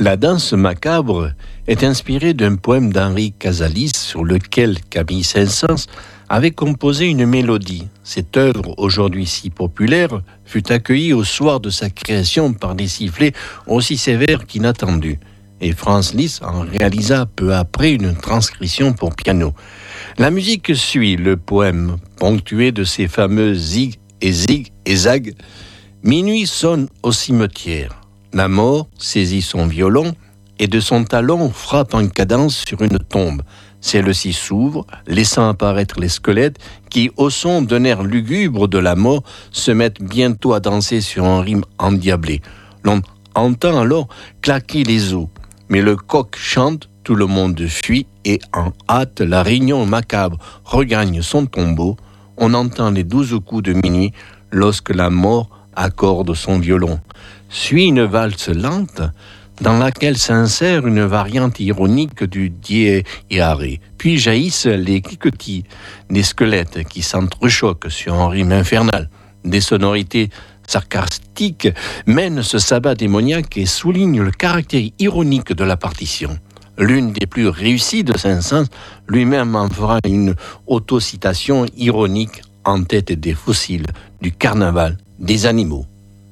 La danse macabre est inspirée d'un poème d'Henri Casalis sur lequel Camille Saint-Saëns avait composé une mélodie. Cette œuvre, aujourd'hui si populaire, fut accueillie au soir de sa création par des sifflets aussi sévères qu'inattendus. Et Franz Liszt en réalisa peu après une transcription pour piano. La musique suit le poème, ponctué de ces fameux zig et zag. Minuit sonne au cimetière. La mort saisit son violon et de son talon frappe en cadence sur une tombe. Celle-ci s'ouvre, laissant apparaître les squelettes qui, au son d'un air lugubre de la mort, se mettent bientôt à danser sur un rythme endiablé. L'on entend alors claquer les os. Mais le coq chante, tout le monde fuit et en hâte, la réunion macabre regagne son tombeau. On entend les 12 coups de minuit lorsque la mort accorde son violon. Suit une valse lente dans laquelle s'insère une variante ironique du die irae. Puis jaillissent les cliquetis des squelettes qui s'entrechoquent sur un rythme infernal. Des sonorités sarcastiques mènent ce sabbat démoniaque et soulignent le caractère ironique de la partition. L'une des plus réussies de Saint-Saëns, lui-même en fera une autocitation ironique en tête des fossiles du carnaval des animaux.